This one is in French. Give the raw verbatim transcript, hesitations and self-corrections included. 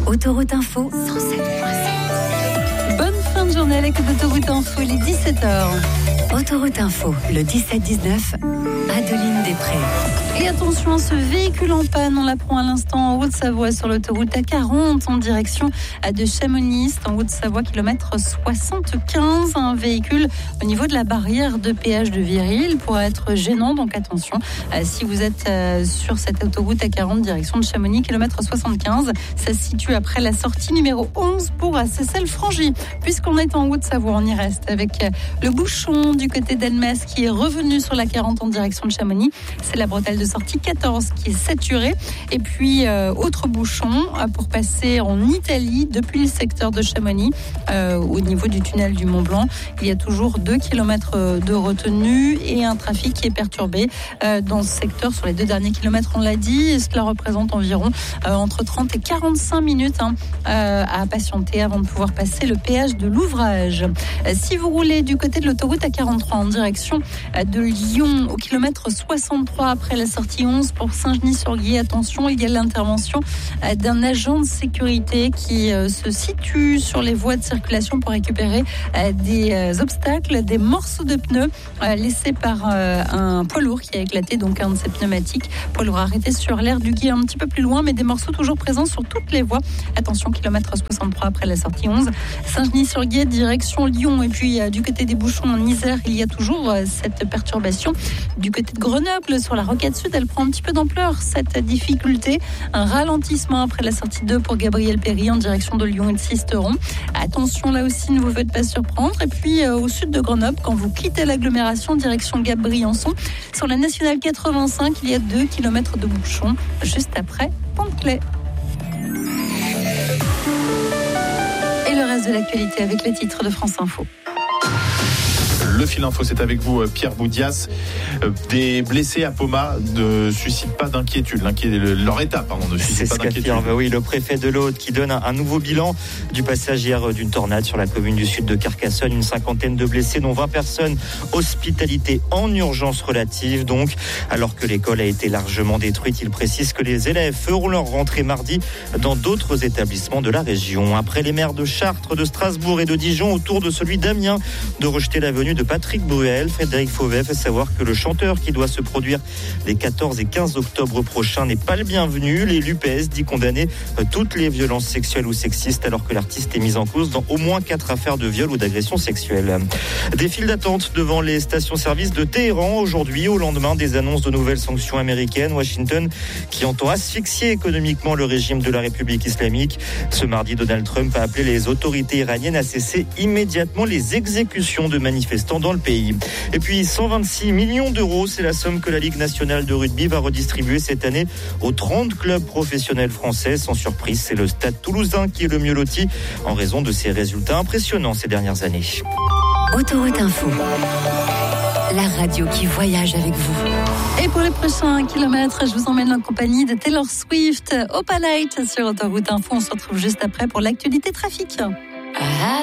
Autoroute Info cent sept virgule sept. Bonne fin de journée avec Autoroute Info, il est dix-sept heures. Autoroute Info, le dix-sept dix-neuf, Adeline Després. Et attention, ce véhicule en panne, on l'apprend à l'instant en Haute-Savoie sur l'autoroute A quarante en direction de Chamonix, en Haute-Savoie, kilomètre soixante-quinze. Un véhicule au niveau de la barrière de péage de Viril pourrait être gênant, donc attention. Si vous êtes sur cette autoroute A quarante direction de Chamonix, kilomètre soixante-quinze, ça se situe après la sortie numéro onze pour Seyssel-Frangy. Puisqu'on est en Haute-Savoie, on y reste avec le bouchon du côté d'Elmès qui est revenu sur la quarante en direction de Chamonix. C'est la bretelle de sortie quatorze qui est saturée. Et puis, euh, autre bouchon euh, pour passer en Italie depuis le secteur de Chamonix euh, au niveau du tunnel du Mont-Blanc. Il y a toujours deux kilomètres de retenue et un trafic qui est perturbé euh, dans ce secteur sur les deux derniers kilomètres, on l'a dit. Et cela représente environ euh, entre trente et quarante-cinq minutes hein, euh, à patienter avant de pouvoir passer le péage de l'ouvrage. Euh, si vous roulez du côté de l'autoroute A quarante-trois en direction euh, de Lyon au kilomètre soixante-trois après la sortie onze pour Saint-Genis-sur-Guiers, attention, il y a l'intervention euh, d'un agent de sécurité qui euh, se situe sur les voies de circulation pour récupérer euh, des euh, obstacles, des morceaux de pneus euh, laissés par euh, un poids lourd qui a éclaté, donc un de ces pneumatiques. Poids lourd arrêté sur l'aire du Guiers un petit peu plus loin, mais des morceaux toujours présents sur toutes les voies. Attention, kilomètre soixante-trois après la sortie onze. Saint-Genis-sur-Guiers, direction Lyon. Et puis euh, du côté des bouchons en Isère, il y a toujours euh, cette perturbation. Du côté de Grenoble, sur la Rocade Sud, elle prend un petit peu d'ampleur, cette difficulté. Un ralentissement après la sortie deux pour Gabriel Péry en direction de Lyon et de Sisteron. Attention, là aussi, ne vous faites pas surprendre. Et puis, euh, au sud de Grenoble, quand vous quittez l'agglomération, direction Gap-Briançon, sur la nationale quatre-vingt-cinq, il y a deux kilomètres de bouchons, juste après Pont-de-Claix. Et le reste de l'actualité avec les titres de France Info. Le fil info, c'est avec vous, Pierre Boudias. Des blessés à Poma ne suscitent pas d'inquiétude. Leur état, pardon, ne suscite pas d'inquiétude. Bah oui, le préfet de l'Aude qui donne un, un nouveau bilan du passage hier d'une tornade sur la commune du sud de Carcassonne. Une cinquantaine de blessés, dont vingt personnes hospitalisées en urgence relative. Donc, alors que l'école a été largement détruite, il précise que les élèves feront leur rentrée mardi dans d'autres établissements de la région. Après les maires de Chartres, de Strasbourg et de Dijon, autour de celui d'Amiens de rejeter la venue de Patrick Bruel, Frédéric Fauvet fait savoir que le chanteur qui doit se produire les quatorze et quinze octobre prochains n'est pas le bienvenu. L'élu P S dit condamner toutes les violences sexuelles ou sexistes alors que l'artiste est mis en cause dans au moins quatre affaires de viol ou d'agression sexuelle. Des files d'attente devant les stations-service de Téhéran aujourd'hui au lendemain des annonces de nouvelles sanctions américaines. Washington qui entend asphyxier économiquement le régime de la République islamique. Ce mardi, Donald Trump a appelé les autorités iraniennes à cesser immédiatement les exécutions de manifestants dans le pays. Et puis cent vingt-six millions d'euros, c'est la somme que la Ligue nationale de rugby va redistribuer cette année aux trente clubs professionnels français. Sans surprise, c'est le Stade Toulousain qui est le mieux loti en raison de ses résultats impressionnants ces dernières années. Autoroute Info, la radio qui voyage avec vous. Et pour les prochains kilomètres, je vous emmène en compagnie de Taylor Swift, Opalite sur Autoroute Info. On se retrouve juste après pour l'actualité trafic.